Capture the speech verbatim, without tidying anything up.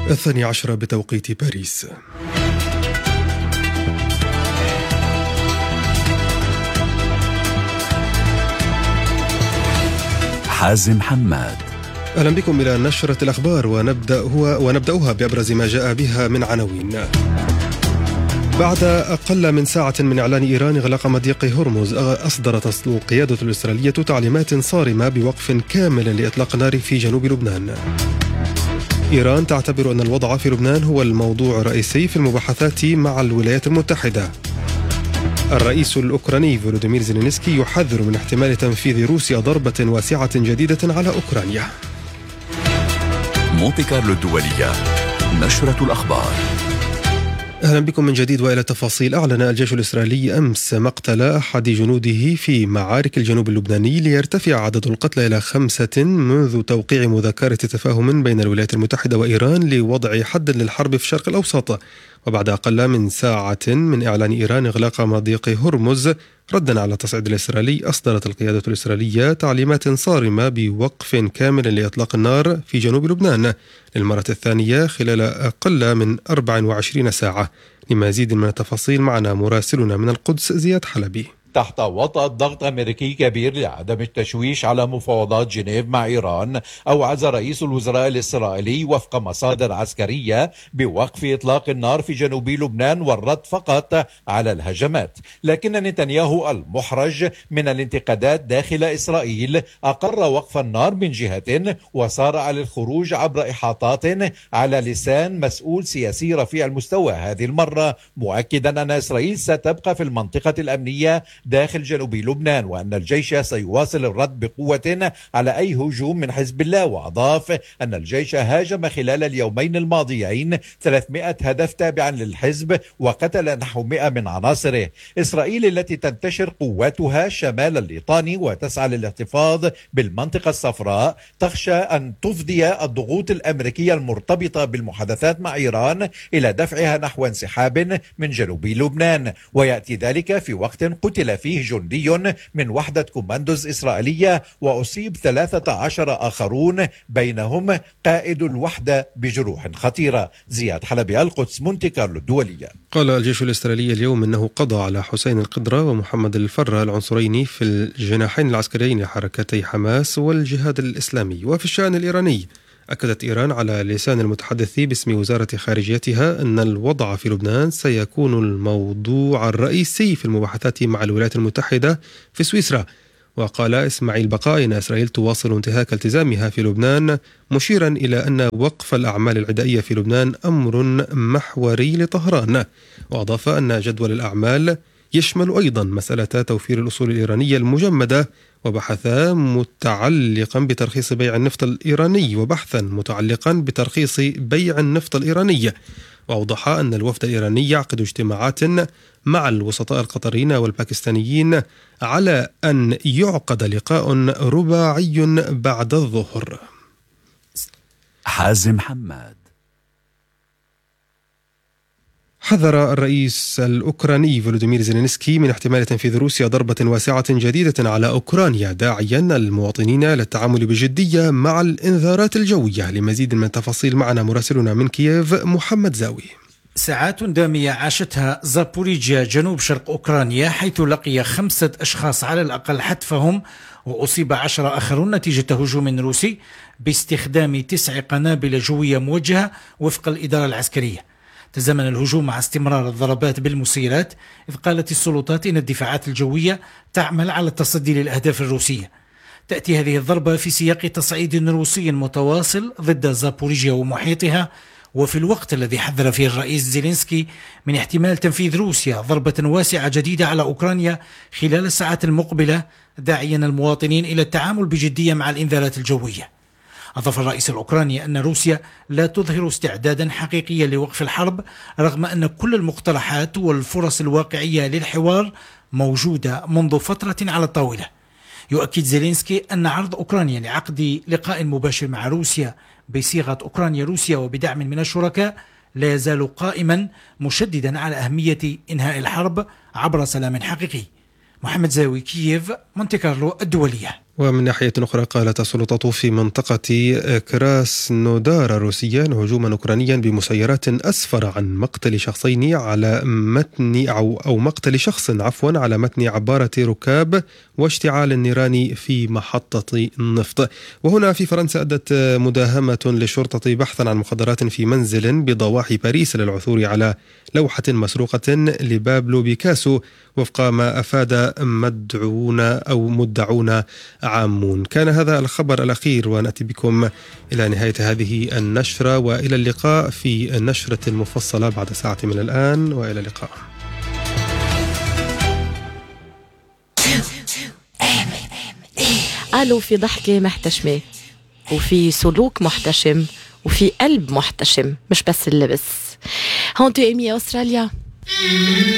الثاني عشر بتوقيت باريس. حازم حماد. أهلا بكم إلى نشرة الأخبار، ونبدأ هو ونبدأها بأبرز ما جاء بها من عناوين. بعد أقل من ساعة من إعلان إيران إغلاق مضيق هرمز، أصدرت القيادة الإسرائيلية تعليمات صارمة بوقف كامل لإطلاق النار في جنوب لبنان. إيران تعتبر أن الوضع في لبنان هو الموضوع الرئيسي في المباحثات مع الولايات المتحدة. الرئيس الأوكراني فولوديمير زيلينسكي يحذر من احتمال تنفيذ روسيا ضربة واسعة جديدة على أوكرانيا. مونتي كارلو الدولية، نشرة الأخبار. أهلا بكم من جديد وإلى تفاصيل. أعلن الجيش الإسرائيلي أمس مقتل أحد جنوده في معارك الجنوب اللبناني، ليرتفع عدد القتلى إلى خمسة منذ توقيع مذكرة تفاهم بين الولايات المتحدة وإيران لوضع حد للحرب في الشرق الأوسط، وبعد أقل من ساعة من إعلان إيران إغلاق مضيق هرمز ردا على التصعيد الإسرائيلي، أصدرت القيادة الإسرائيلية تعليمات صارمة بوقف كامل لإطلاق النار في جنوب لبنان للمرة الثانية خلال أقل من أربع وعشرين ساعة. لمزيد من التفاصيل معنا مراسلنا من القدس زياد حلبي. تحت وطأة ضغط أمريكي كبير لعدم التشويش على مفاوضات جنيف مع إيران، أوعز رئيس الوزراء الإسرائيلي وفق مصادر عسكرية بوقف إطلاق النار في جنوب لبنان والرد فقط على الهجمات. لكن نتنياهو المحرج من الانتقادات داخل إسرائيل أقر وقف النار من جهة، وصارع للخروج عبر إحاطات على لسان مسؤول سياسي رفيع المستوى هذه المرة، مؤكدا أن إسرائيل ستبقى في المنطقة الأمنية داخل جنوب لبنان، وأن الجيش سيواصل الرد بقوة على أي هجوم من حزب الله. وأضاف أن الجيش هاجم خلال اليومين الماضيين ثلاثمائة هدف تابعا للحزب وقتل نحو مئة من عناصره. إسرائيل التي تنتشر قواتها شمال الليطاني وتسعى للاحتفاظ بالمنطقة الصفراء تخشى أن تفضي الضغوط الأمريكية المرتبطة بالمحادثات مع إيران إلى دفعها نحو انسحاب من جنوب لبنان، ويأتي ذلك في وقت قتل فيه جندي من وحدة كوماندوز إسرائيلية وأصيب ثلاثة عشر آخرون بينهم قائد الوحدة بجروح خطيرة. زياد حلبي، القدس، مونتي كارلو الدولية. قال الجيش الإسرائيلي اليوم أنه قضى على حسين القدرة ومحمد الفرة العنصريين في الجناحين العسكريين لحركتي حماس والجهاد الإسلامي. وفي الشأن الإيراني، أكدت إيران على لسان المتحدث باسم وزارة خارجيتها أن الوضع في لبنان سيكون الموضوع الرئيسي في المباحثات مع الولايات المتحدة في سويسرا. وقال إسماعيل بقاء إن إسرائيل تواصل انتهاك التزامها في لبنان، مشيرا إلى أن وقف الأعمال العدائية في لبنان أمر محوري لطهران. وأضاف أن جدول الأعمال يشمل أيضا مسألة توفير الأصول الإيرانية المجمدة، وبحثا متعلقا بترخيص بيع النفط الإيراني وبحثا متعلقا بترخيص بيع النفط الإيراني. وأوضح أن الوفد الإيراني يعقد اجتماعات مع الوسطاء القطريين والباكستانيين على أن يعقد لقاء رباعي بعد الظهر. حازم حماد. حذر الرئيس الأوكراني فولوديمير زيلينسكي من احتمال تنفيذ روسيا ضربة واسعة جديدة على أوكرانيا، داعيا المواطنين للتعامل بجدية مع الإنذارات الجوية. لمزيد من التفاصيل معنا مراسلنا من كييف محمد زاوي. ساعات دامية عاشتها زابوريجيا جنوب شرق أوكرانيا، حيث لقي خمسة أشخاص على الأقل حتفهم، وأصيب عشرة آخرون نتيجة هجوم روسي باستخدام تسع قنابل جوية موجهة وفق الإدارة العسكرية. تزامن الهجوم مع استمرار الضربات بالمسيرات، إذ قالت السلطات إن الدفاعات الجوية تعمل على التصدي للأهداف الروسية. تأتي هذه الضربة في سياق تصعيد روسي متواصل ضد زابوريجيا ومحيطها، وفي الوقت الذي حذر فيه الرئيس زيلينسكي من احتمال تنفيذ روسيا ضربة واسعة جديدة على أوكرانيا خلال الساعات المقبلة، داعيا المواطنين إلى التعامل بجدية مع الإنذارات الجوية. أضاف الرئيس الأوكراني أن روسيا لا تظهر استعدادا حقيقيا لوقف الحرب، رغم أن كل المقترحات والفرص الواقعية للحوار موجودة منذ فترة على الطاولة. يؤكد زيلينسكي أن عرض أوكرانيا لعقد لقاء مباشر مع روسيا بصيغة أوكرانيا روسيا وبدعم من الشركاء لا يزال قائما، مشددا على أهمية إنهاء الحرب عبر سلام حقيقي. محمد زاوي، كييف، مونتي كارلو الدولية. ومن ناحية أخرى قالت السلطات في منطقة كراسنودار الروسية هجوما أوكرانيا بمسيرات أسفر عن مقتل شخصين على متن أو, أو مقتل شخص عفوا على متن عبارة ركاب واشتعال النيران في محطة النفط. وهنا في فرنسا أدت مداهمة للشرطة بحثا عن مخدرات في منزل بضواحي باريس للعثور على لوحة مسروقة لبابلو بيكاسو وفق ما أفاد مدعون أو مدعون عامون. كان هذا الخبر الأخير ونأتي بكم إلى نهاية هذه النشرة وإلى اللقاء في النشرة المفصلة بعد ساعة من الآن، وإلى اللقاء. قالوا في ضحكة محتشمة وفي سلوك محتشم وفي قلب محتشم، مش بس اللبس. هون تي إم إي أستراليا.